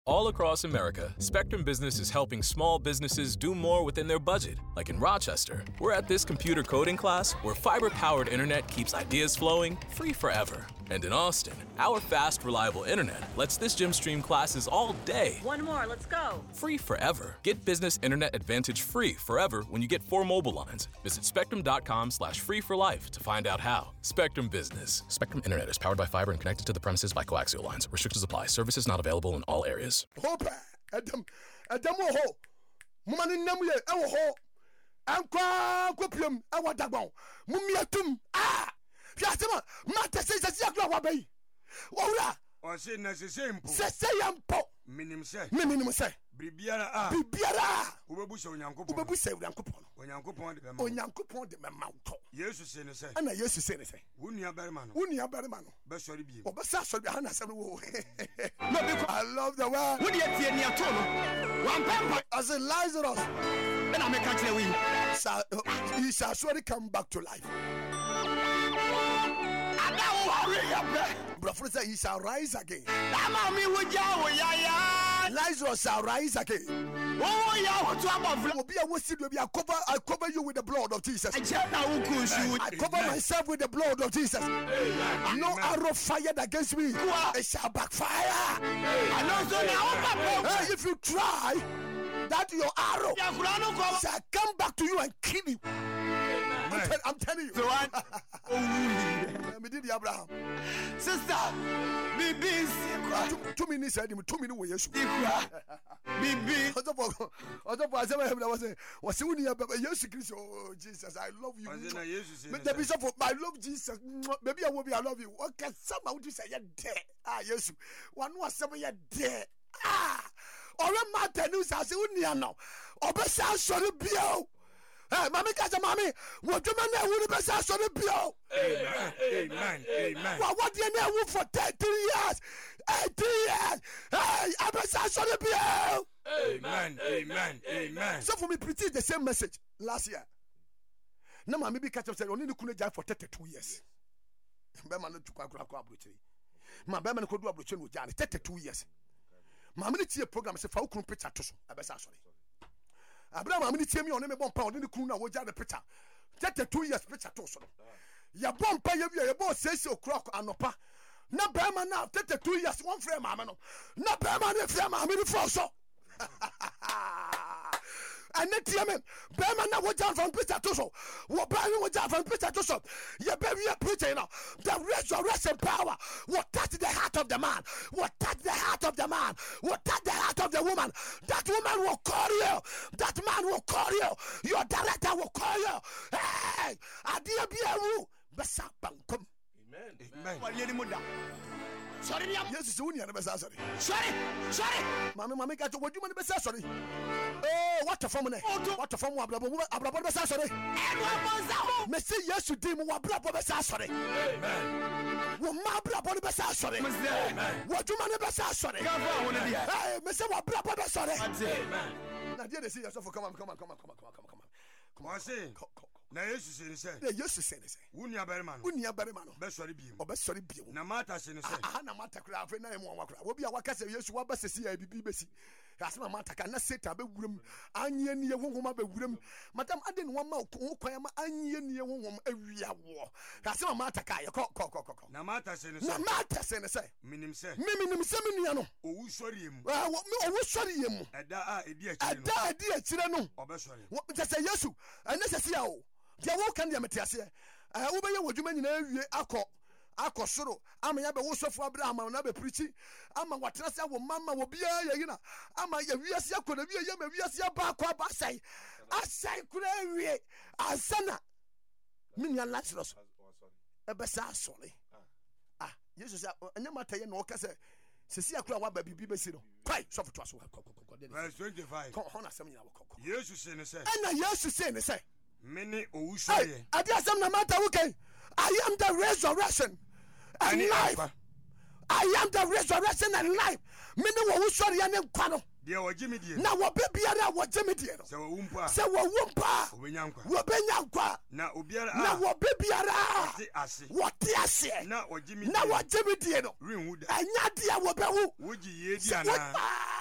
All across America, Spectrum Business is helping small businesses do more within their budget. Like in Rochester, we're at this computer coding class where fiber-powered internet keeps ideas flowing free forever. And in Austin, our fast, reliable internet lets this gym stream classes all day. One more, let's go. Free forever. Get Business Internet Advantage free forever when you get 4 mobile lines. Visit spectrum.com/free for life to find out how. Spectrum Business. Spectrum Internet is powered by fiber and connected to the premises by coaxial lines. Restrictions apply. Services not available in all areas. Hope Adam ho. Mumani namuye ewo ho. Ankwa kopium ewo dagbon. Mumiatum Fiasema mata sese akwa wabai. Owura. O se na sese mpo. Sese yampo. Minim se. Bibiara. Ubebusa Onyankopon. Onyankopon de memauto. Yesu se ne se. Ana Yesu se ne se. Wunua barima no. Be sori biem. Obesa sori bi hana sem wo. No because I love the word. Wo de tie ni ato no. One pampa as a Lazarus. And I make catch the win. He shall surely come back to life. Brother said he shall rise again. Lazarus shall rise again. I cover you with the blood of Jesus. I cover myself with the blood of Jesus. No arrow fired against me, it shall backfire. If you try, that your arrow shall come back to you and kill you. I'm telling you. Abraham. Sister, Bibi, 2 minutes. 2 minutes. Yes. Bibi. Oh Jesus, I love you. The bishop, I love Jesus. Maybe I will be. I love you. Okay, somehow to say you're dead. Yes. One was some you're dead. Ore matter news as unia now. Obesa sorry bio. Mami kaza mami, what do man who be say sorry bio? Amen. What do you know for 30 years? 80 years. Hey, Abesa sorry bio. Amen. So for me preach the same message last year. Na mami bi catch up say only the kunu jai for 32 years. Be man to kwa abrochiri. Ma be man ko do abrochiri no jai 32 years. Mami ni tie program say fa ukunu picture to so Abesa sorry. Abraham mami ni tie mi on me bon pa on the kunu na wo jai the picture. 32 years picture to so. Ya bon pa ya bon say okura anopa. Na be man na 32 years one frame mama no. Na be man na frame mama ni for so. And net yemen Bema na wajan from Peter to so what Brian wajan from Peter to so you baby preaching now the resurrection power what touch the heart of the man, what touch the heart of the man, what touch the heart of the woman. That woman will call you, that man will call you, your director will call you. Hey, adia biawu besa bankum. Amen. Sorry, yes, it's only an sorry. Mamma, got what you want to be sorry. Oh, what a form! What a form! Abraham, sorry. Messi, yes, you did more brother, sorry. Well, my brother, sorry. What you want to be sorry? Hey, Messi, what brother, sorry. Now, dear, see yourself. Come on, say. Na Yesu se ne se. Wunia berima no. Be sori bi. Na mata se ne se. Na mata kura afa na emu wakura. Obi a waka se Yesu wa ba sesi ya bibi besi. Asema mata ka na Satan be wuram. Anye ne honhom be wuram. Madam ade ne wama kwan ma anye ne honhom awia wo. Asema mata ka ye ko. Na mata se ne se. Minim se minia no. Owu sori emu. Owu sori emu. Eda a edi akire no. Obesori. Just Yesu. Ene sesi ya o. Dia wo kan dia metiase wo be ye wodwuma nyina awie akọ soro ama ya be wo sofo Abraham na be preachi ama watena se wo mama wo bia ya yina ama ya wiase akọ na wie ya ma wiase aba akọ aba asai kura awie asana minya Lazarus ebe sa sori Jesus anya mata ye no kase sesi akura wa ba bibi besi no kwai sofo to aso verse 25 ho na sem nyina wo kokko Yesu se ne se Yesu se ne se many owusoye. Adiasem na mata wuke. I am the resurrection and life. I am the resurrection and life. Many owusoye ne nkwa no. De wo gimi die. Na wo bebiara wo gimi die no. Se wo wumpa. Se wo wumpa. Wo benya nkwa. Na obiara. Na wo bebiara. Wo te ase. Na wo gimi die no. Rinwu da. Anya dia wo bewu. Wo gi ye di ana.